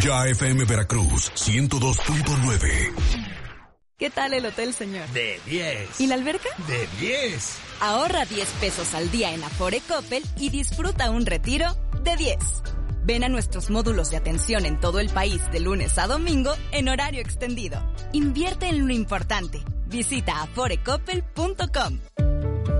Ya FM Veracruz 102.9. ¿Qué tal el hotel, señor? De 10. ¿Y la alberca? De 10. Ahorra 10 pesos al día en Afore Coppel y disfruta un retiro de 10. Ven a nuestros módulos de atención en todo el país de lunes a domingo en horario extendido. Invierte en lo importante. Visita aforecoppel.com.